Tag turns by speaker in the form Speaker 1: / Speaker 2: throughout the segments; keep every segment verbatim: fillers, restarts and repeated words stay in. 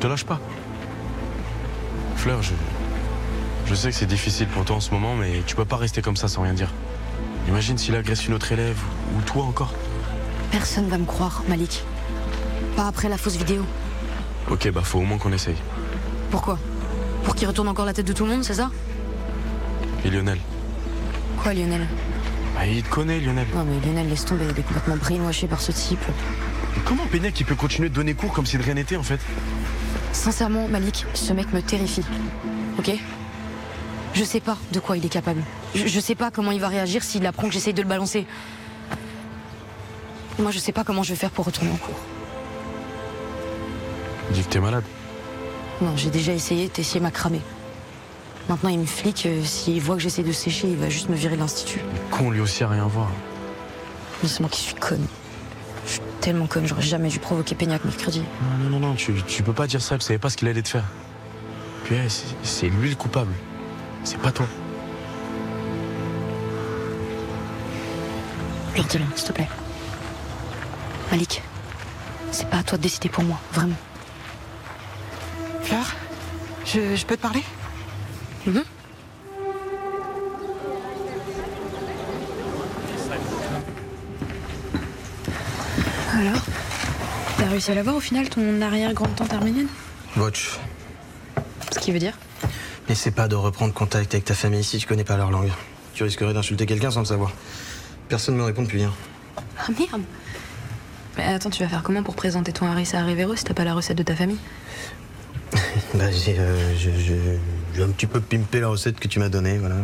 Speaker 1: te lâche pas. Fleur, je... Je sais que c'est difficile pour toi en ce moment, mais tu peux pas rester comme ça sans rien dire. Imagine s'il agresse une autre élève, ou toi encore.
Speaker 2: Personne va me croire, Malik. Pas après la fausse vidéo.
Speaker 1: Ok, bah faut au moins qu'on essaye.
Speaker 2: Pourquoi? Pour qu'il retourne encore la tête de tout le monde, c'est ça?
Speaker 1: Et Lionel?
Speaker 2: Quoi, Lionel?
Speaker 1: Bah il te connaît, Lionel.
Speaker 2: Non mais Lionel, laisse tomber, il est complètement brainwashé par ce type.
Speaker 1: Mais comment Peignec il peut continuer de donner cours comme si de rien n'était en fait?
Speaker 2: Sincèrement, Malik, ce mec me terrifie. Ok? Je sais pas de quoi il est capable. Je, je sais pas comment il va réagir s'il apprend que j'essaye de le balancer. Moi, je sais pas comment je vais faire pour retourner en cours.
Speaker 1: Dis que t'es malade.
Speaker 2: Non, j'ai déjà essayé, Tessier m'a cramé. Maintenant, il me flique, euh, s'il voit que j'essaie de sécher, il va juste me virer de l'institut.
Speaker 1: Con, lui aussi a rien à voir.
Speaker 2: Mais c'est moi qui suis conne. Je suis tellement conne, j'aurais jamais dû provoquer Peignec mercredi.
Speaker 1: Non, non, non, non, tu, tu peux pas dire ça, tu savais pas ce qu'il allait te faire. Puis ouais, c'est- c'est lui le coupable. C'est pas toi.
Speaker 2: Leur dis-le, s'il te plaît. Malik, c'est pas à toi de décider pour moi, vraiment.
Speaker 3: Fleur, je, je peux te parler?
Speaker 2: Mhm. Alors, t'as réussi à l'avoir au final, ton arrière-grande-tante arménienne?
Speaker 4: Watch.
Speaker 2: Ce qui veut dire?
Speaker 4: N'essaie pas de reprendre contact avec ta famille si tu connais pas leur langue. Tu risquerais d'insulter quelqu'un sans le savoir. Personne ne me répond depuis hier.
Speaker 2: Ah merde! Mais attends, tu vas faire comment pour présenter ton harissa à Rivero si t'as pas la recette de ta famille?
Speaker 4: Bah, j'ai euh, je- je- j'ai un petit peu pimpé la recette que tu m'as donnée, voilà.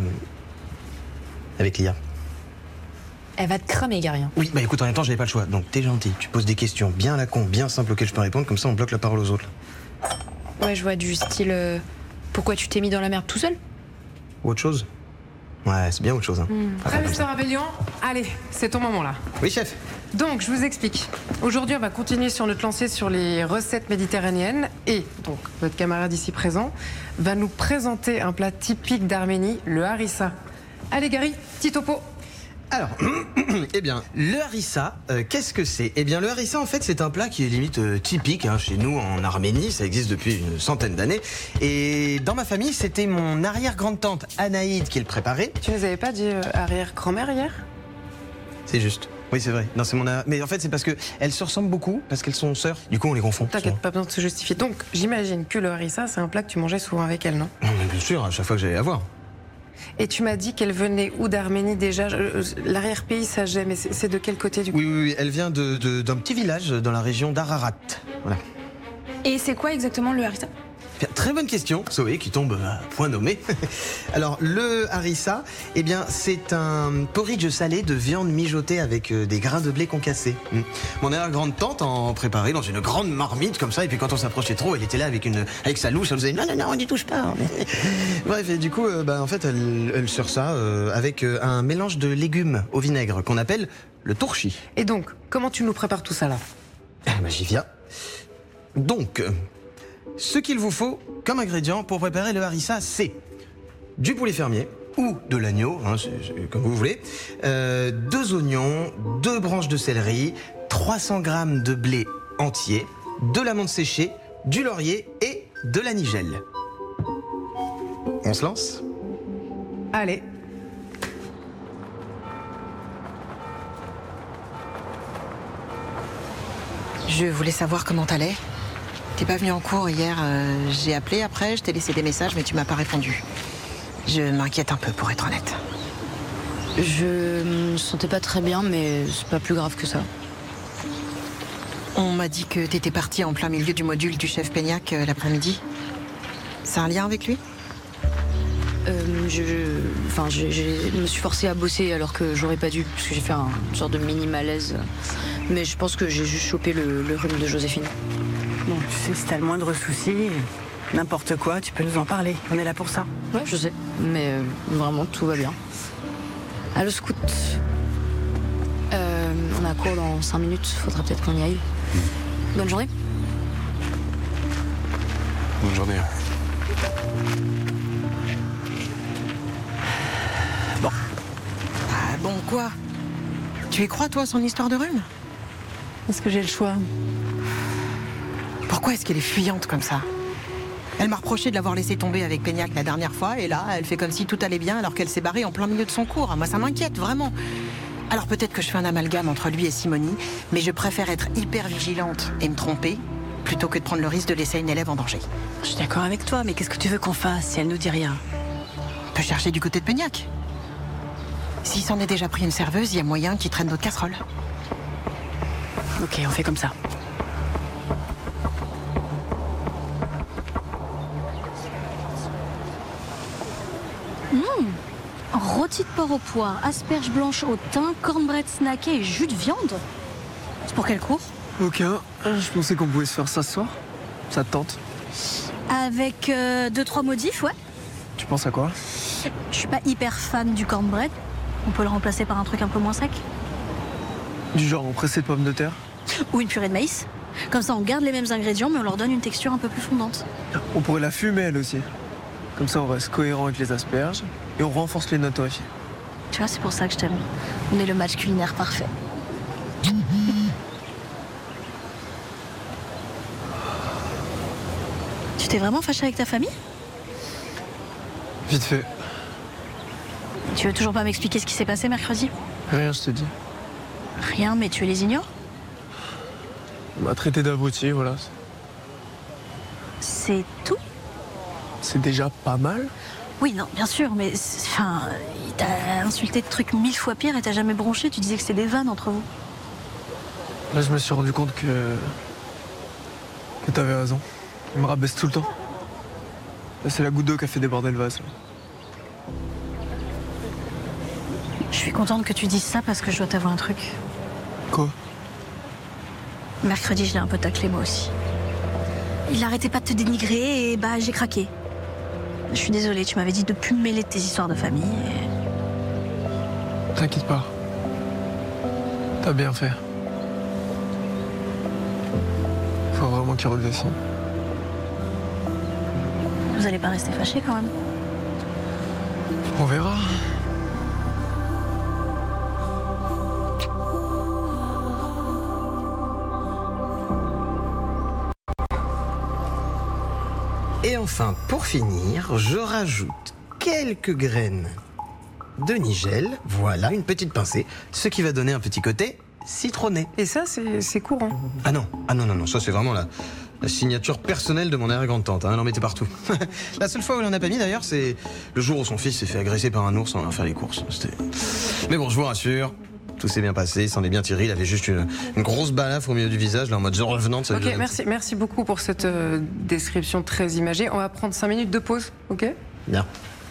Speaker 4: Avec l'I A.
Speaker 2: Elle va te cramer, Garien.
Speaker 4: Oui, bah écoute, en même temps, j'avais pas le choix. Donc t'es gentil, tu poses des questions bien à la con, bien simples auxquelles je peux répondre, comme ça on bloque la parole aux autres.
Speaker 2: Ouais, je vois du style... euh, pourquoi tu t'es mis dans la merde tout seul?
Speaker 4: Ou autre chose? Ouais, c'est bien autre chose. Hein. Enfin,
Speaker 3: Prêt,
Speaker 4: comme
Speaker 3: Mister
Speaker 4: ça.
Speaker 3: Abellion? Allez, c'est ton moment là.
Speaker 4: Oui, chef.
Speaker 3: Donc, je vous explique. Aujourd'hui, on va continuer sur notre lancée sur les recettes méditerranéennes. Et donc, notre camarade ici présent va nous présenter un plat typique d'Arménie, le harissa. Allez, Gary, petit topo.
Speaker 4: Alors, eh bien, le harissa, euh, qu'est-ce que c'est? Eh bien, le harissa, en fait, c'est un plat qui est limite euh, typique hein, chez nous en Arménie. Ça existe depuis une centaine d'années. Et dans ma famille, c'était mon arrière-grande-tante Anaïde qui le préparait.
Speaker 3: Tu nous avais pas dit euh, arrière-grand-mère hier?
Speaker 4: C'est juste. Oui, c'est vrai. Non, c'est mon. a- Mais en fait, c'est parce que elles se ressemblent beaucoup, parce qu'elles sont sœurs. Du coup, on les confond.
Speaker 3: T'inquiète, pas besoin de se justifier. Donc, j'imagine que le harissa, c'est un plat que tu mangeais souvent avec elle, non?
Speaker 4: Non, mais bien sûr, à chaque fois que j'allais la voir.
Speaker 3: Et tu m'as dit qu'elle venait où d'Arménie déjà? Je- je- L'arrière-pays, ça j'ai, mais c'est c'est de quel côté du coup?
Speaker 4: Oui, oui, oui. Elle vient de, de- d'un petit village dans la région d'Ararat. Voilà.
Speaker 2: Et c'est quoi exactement le harissa?
Speaker 4: Bien, très bonne question, Zoé, qui tombe à point nommé. Alors, le harissa, eh bien, c'est un porridge salé de viande mijotée avec euh, des grains de blé concassés. Mm. Mon arrière-grande-tante en préparait dans une grande marmite comme ça, et puis quand on s'approchait trop, elle était là avec, une, avec sa louche, elle nous disait non, non, non, on n'y touche pas. Bref, et du coup, euh, bah, en fait, elle, elle sert ça euh, avec euh, un mélange de légumes au vinaigre qu'on appelle le tourchi.
Speaker 3: Et donc, comment tu nous prépares tout ça là?
Speaker 4: Ah, bah, j'y viens. Donc, euh, ce qu'il vous faut comme ingrédient pour préparer le harissa, c'est du poulet fermier ou de l'agneau, hein, c'est- c'est comme vous voulez, euh, deux oignons, deux branches de céleri, trois cents grammes de blé entier, de l'amande séchée, du laurier et de la nigelle. On se lance?
Speaker 3: Allez.
Speaker 5: Je voulais savoir comment t'allais. T'es pas venu en cours hier, euh, j'ai appelé après, je t'ai laissé des messages, mais tu m'as pas répondu. Je m'inquiète un peu, pour être honnête.
Speaker 2: Je me sentais pas très bien, mais c'est pas plus grave que ça.
Speaker 5: On m'a dit que t'étais parti en plein milieu du module du chef Peignec euh, l'après-midi. C'est un lien avec lui?
Speaker 2: Euh, je, enfin, je, je me suis forcée à bosser alors que j'aurais pas dû, parce que j'ai fait un une sorte de mini malaise. Mais je pense que j'ai juste chopé le, le rhume de Joséphine.
Speaker 6: Bon, tu sais, si t'as le moindre souci, n'importe quoi, tu peux nous en parler. On est là pour ça.
Speaker 2: Ouais, je sais, mais euh, vraiment tout va bien. Allô, scout. Euh, on a cours dans cinq minutes, faudra peut-être qu'on y aille. Bonne journée.
Speaker 1: Bonne journée.
Speaker 5: Ah bon, quoi? Tu y crois, toi, son histoire de rhume?
Speaker 6: Est-ce que j'ai le choix?
Speaker 5: Pourquoi est-ce qu'elle est fuyante comme ça? Elle m'a reproché de l'avoir laissé tomber avec Peignac la dernière fois, et là, elle fait comme si tout allait bien alors qu'elle s'est barrée en plein milieu de son cours. Moi, ça m'inquiète, vraiment. Alors peut-être que je fais un amalgame entre lui et Simonie, mais je préfère être hyper vigilante et me tromper, plutôt que de prendre le risque de laisser une élève en danger.
Speaker 6: Je suis d'accord avec toi, mais qu'est-ce que tu veux qu'on fasse si elle nous dit rien?
Speaker 5: On peut chercher du côté de Peignac. S'il s'en est déjà pris une serveuse, il y a moyen qu'il traîne d'autres casseroles.
Speaker 6: Ok, on fait comme ça.
Speaker 7: Rôti de porc au poire, asperges blanches au thym, cornbread snacké et jus de viande. C'est pour quel cours?
Speaker 8: Aucun. Je pensais qu'on pouvait se faire ça ce soir. Ça te tente?
Speaker 7: Avec euh, deux, trois modifs, ouais.
Speaker 8: Tu penses à quoi?
Speaker 7: Je suis pas hyper fan du cornbread. On peut le remplacer par un truc un peu moins sec.
Speaker 8: Du genre en pressé de pommes de terre?
Speaker 7: Ou une purée de maïs. Comme ça, on garde les mêmes ingrédients, mais on leur donne une texture un peu plus fondante.
Speaker 8: On pourrait la fumer, elle aussi. Comme ça, on reste cohérent avec les asperges et on renforce les notes torréfiées.
Speaker 7: Tu vois, c'est pour ça que je t'aime. On est le match culinaire parfait. Tu t'es vraiment fâché avec ta famille?
Speaker 8: Vite fait.
Speaker 7: Tu veux toujours pas m'expliquer ce qui s'est passé mercredi?
Speaker 8: Rien, je te dis.
Speaker 7: Rien, mais tu les ignores?
Speaker 8: On m'a traité d'abruti, voilà.
Speaker 7: C'est tout?
Speaker 8: C'est déjà pas mal.
Speaker 7: Oui, non, bien sûr, mais enfin, il t'a insulté de trucs mille fois pires et t'as jamais bronché. Tu disais que c'était des vannes entre vous.
Speaker 8: Là, je me suis rendu compte que. que t'avais raison. Il me rabaisse tout le temps. Là, c'est la goutte d'eau qui a fait déborder le vase.
Speaker 7: Je suis contente que tu dises ça parce que je dois t'avouer un truc.
Speaker 8: Quoi?
Speaker 7: Mercredi, je l'ai un peu taclé moi aussi. Il arrêtait pas de te dénigrer et bah j'ai craqué. Je suis désolée, tu m'avais dit de plus me mêler de tes histoires de famille. Et...
Speaker 8: T'inquiète pas. T'as bien fait. Faut vraiment qu'il redescende.
Speaker 7: Vous allez pas rester fâchés quand même?
Speaker 8: On verra.
Speaker 4: Et enfin, pour finir, je rajoute quelques graines de nigel. Voilà, une petite pincée, ce qui va donner un petit côté citronné.
Speaker 3: Et ça, c'est c'est courant.
Speaker 4: Ah non, ah non, non, non, ça c'est vraiment la, la signature personnelle de mon arrière-grande-tante. Hein, elle en mettait partout. La seule fois où elle en a pas mis d'ailleurs, c'est le jour où son fils s'est fait agresser par un ours en allant faire les courses. C'était... Mais bon, je vous rassure, tout s'est bien passé, il s'en est bien tiré. Il avait juste une, une grosse balafre au milieu du visage, là, en mode The Revenant.
Speaker 3: Ok, merci, merci beaucoup pour cette euh, description très imagée. On va prendre cinq minutes de pause, ok?
Speaker 4: Bien.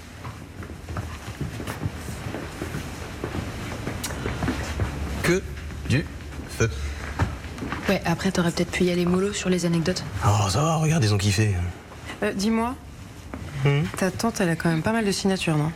Speaker 4: Que du feu.
Speaker 2: Ouais, après, t'aurais peut-être pu y aller mollo sur les anecdotes.
Speaker 4: Oh, ça va, regarde, ils ont kiffé.
Speaker 3: Euh, Dis-moi,
Speaker 4: Hmm.
Speaker 3: ta tante, elle a quand même pas mal de signatures, non?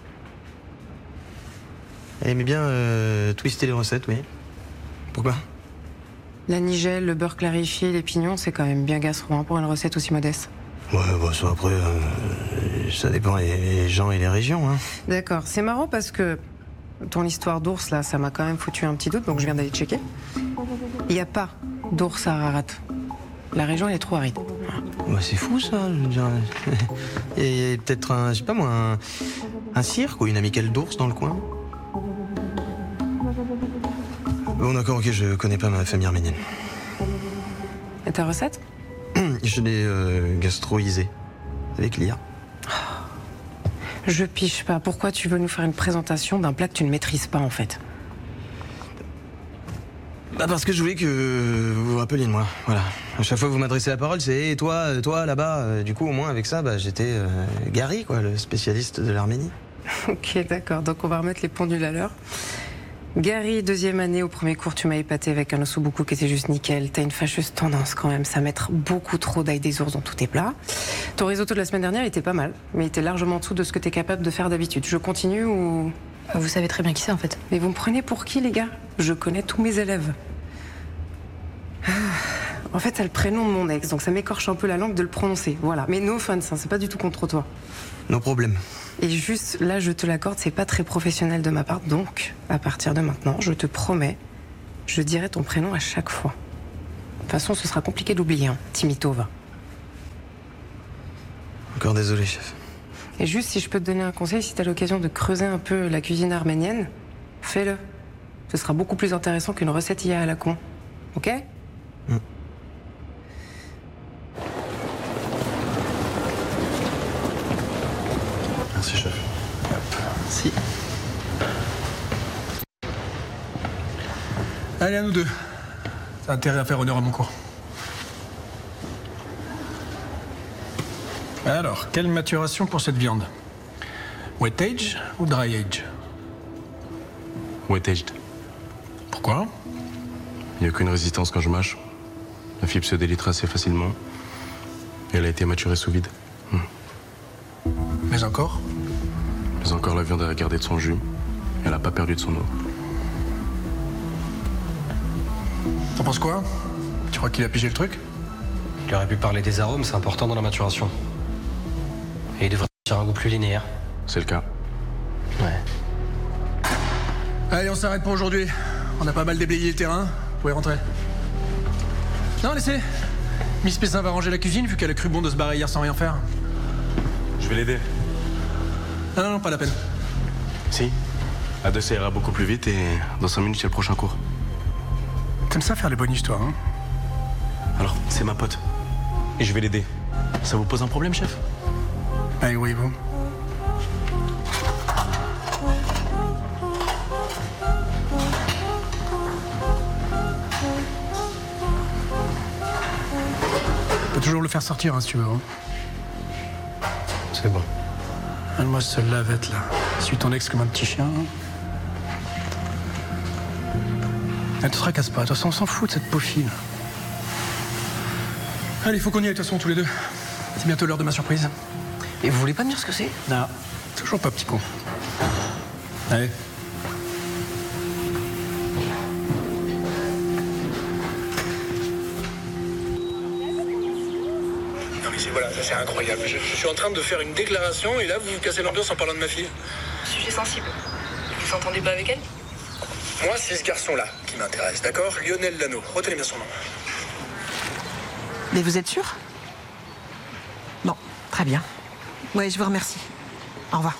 Speaker 4: Elle aimait bien euh, twister les recettes, oui. Pourquoi?
Speaker 3: La nigelle, le beurre clarifié, les pignons, c'est quand même bien gastro hein, pour une recette aussi modeste.
Speaker 4: Ouais, bah ça après, euh, ça dépend les gens et les régions, hein.
Speaker 3: D'accord, c'est marrant parce que ton histoire d'ours, là, ça m'a quand même foutu un petit doute, donc je viens d'aller checker. Il n'y a pas d'ours à Ararat. La région, elle est trop aride.
Speaker 4: Bah c'est fou ça, je veux dire. Il y a peut-être un, je sais pas moi, un, un cirque ou une amicale d'ours dans le coin. Bon d'accord, ok, je connais pas ma famille arménienne.
Speaker 3: Et ta recette?
Speaker 4: Je l'ai euh, gastroisé avec l'I A.
Speaker 3: Je piche pas. Pourquoi tu veux nous faire une présentation d'un plat que tu ne maîtrises pas, en fait?
Speaker 4: Bah parce que je voulais que vous vous rappeliez de moi, voilà. À chaque fois que vous m'adressez la parole, c'est hey, toi, toi là-bas. Du coup, au moins avec ça, bah, j'étais euh, Gary, quoi, le spécialiste de l'Arménie.
Speaker 3: Ok, d'accord. Donc on va remettre les pendules à l'heure. Gary, deuxième année, au premier cours, tu m'as épaté avec un ossobuco qui était juste nickel. T'as une fâcheuse tendance quand même, à mettre beaucoup trop d'ail des ours dans tous tes plats. Ton risotto de la semaine dernière, il était pas mal, mais il était largement en dessous de ce que t'es capable de faire d'habitude. Je continue ou...
Speaker 2: Vous savez très bien qui c'est en fait.
Speaker 3: Mais vous me prenez pour qui, les gars? Je connais tous mes élèves. Ah, en fait, c'est le prénom de mon ex, donc ça m'écorche un peu la langue de le prononcer. Voilà. Mais no offense, hein, c'est pas du tout contre toi.
Speaker 4: No problème.
Speaker 3: Et juste, là, je te l'accorde, c'est pas très professionnel de ma part. Donc, à partir de maintenant, je te promets, je dirai ton prénom à chaque fois. toute façon, ce sera compliqué d'oublier, hein. Timitova.
Speaker 4: Encore désolé, chef.
Speaker 3: Et juste si je peux te donner un conseil, si t'as l'occasion de creuser un peu la cuisine arménienne, fais-le. Ce sera beaucoup plus intéressant qu'une recette I A à la con. Ok ?
Speaker 4: Mm.
Speaker 1: Merci, chef.
Speaker 4: Si.
Speaker 9: Allez, à nous deux. T'as intérêt à faire honneur à mon cours. Alors, quelle maturation pour cette viande? Wet age ou dry age?
Speaker 1: Wet aged.
Speaker 9: Pourquoi?
Speaker 1: Il n'y a aucune résistance quand je mâche. La fibre se délitre assez facilement. Et elle a été maturée sous vide. Hmm.
Speaker 9: Mais encore?
Speaker 1: Mais encore, la viande a gardé de son jus. Elle n'a pas perdu de son eau.
Speaker 9: T'en penses quoi? Tu crois qu'il a pigé le truc?
Speaker 10: Il aurait pu parler des arômes, c'est important dans la maturation. Et il devrait avoir un goût plus linéaire.
Speaker 1: C'est le cas.
Speaker 10: Ouais.
Speaker 9: Allez, on s'arrête pour aujourd'hui. On a pas mal déblayé le terrain. Vous pouvez rentrer. Non, laissez. Miss Pessin va ranger la cuisine vu qu'elle a cru bon de se barrer hier sans rien faire.
Speaker 1: Je vais l'aider.
Speaker 9: Non, non, non, pas la peine.
Speaker 1: Si. À deux, ça ira beaucoup plus vite et dans cinq minutes, il y a le prochain cours.
Speaker 9: T'aimes ça faire les bonnes histoires, hein?
Speaker 1: Alors, c'est ma pote. Et je vais l'aider. Ça vous pose un problème, chef?
Speaker 9: Allez, oui, vous. On peut toujours le faire sortir, hein, si tu veux. Hein.
Speaker 10: C'est bon.
Speaker 9: Moi, ce lavette, là. Suis ton ex comme un petit chien. Hein. Elle te tracasse pas. De toute façon, on s'en fout de cette pauvre fille. Allez, il faut qu'on y aille, de toute façon, tous les deux. C'est bientôt l'heure de ma surprise.
Speaker 10: Et vous voulez pas me dire ce que c'est?
Speaker 9: Non, toujours pas, petit con. Allez.
Speaker 11: Non mais c'est voilà, ça c'est incroyable. Je, je suis en train de faire une déclaration et là vous vous cassez l'ambiance en parlant de ma fille.
Speaker 12: Sujet sensible. Vous entendez pas avec elle?
Speaker 11: Moi c'est ce garçon-là qui m'intéresse, d'accord? Lionel Lano. Retenez bien son nom.
Speaker 5: Mais vous êtes sûr? Bon, très bien. Ouais, je vous remercie. Au revoir.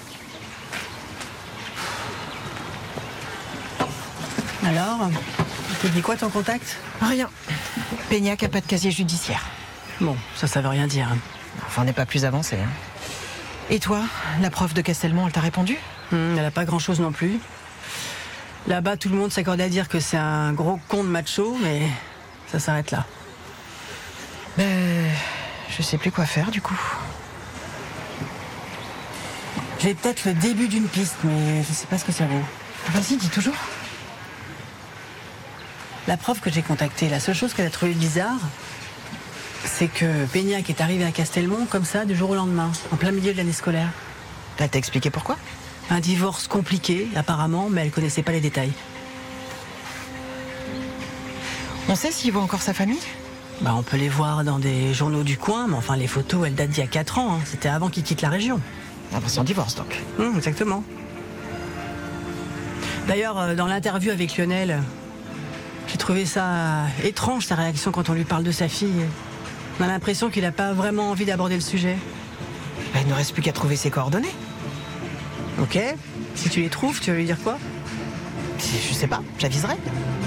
Speaker 6: Alors, il te dit quoi ton contact?
Speaker 5: Rien. Peignac a pas de casier judiciaire.
Speaker 6: Bon, ça, ça veut rien dire.
Speaker 5: Enfin, on n'est pas plus avancé. Hein. Et toi, la prof de Castelmont, elle t'a répondu?
Speaker 6: Hum, elle a pas grand-chose non plus. Là-bas, tout le monde s'accorde à dire que c'est un gros con de macho, mais ça s'arrête là.
Speaker 5: Ben, je sais plus quoi faire, du coup.
Speaker 6: J'ai peut-être le début d'une piste, mais je sais pas ce que ça vaut.
Speaker 5: Vas-y, dis toujours.
Speaker 6: La prof que j'ai contactée, la seule chose qu'elle a trouvée bizarre, c'est que Peignac est arrivé à Castelmont comme ça, du jour au lendemain, en plein milieu de l'année scolaire.
Speaker 5: Elle t'a expliqué pourquoi?
Speaker 6: Un divorce compliqué, apparemment, mais elle connaissait pas les détails.
Speaker 5: On sait s'il voit encore sa famille?
Speaker 6: Bah, on peut les voir dans des journaux du coin, mais enfin, les photos, elles datent d'il y a quatre ans. Hein. C'était avant qu'il quitte la région.
Speaker 5: Ah bah, son divorce, donc.
Speaker 6: Mmh, exactement. D'ailleurs, euh, dans l'interview avec Lionel, j'ai trouvé ça étrange, sa réaction quand on lui parle de sa fille. On a l'impression qu'il n'a pas vraiment envie d'aborder le sujet.
Speaker 5: Bah, il ne reste plus qu'à trouver ses coordonnées.
Speaker 6: Ok. Si tu les trouves, tu vas lui dire quoi?
Speaker 5: Je sais pas, j'aviserai.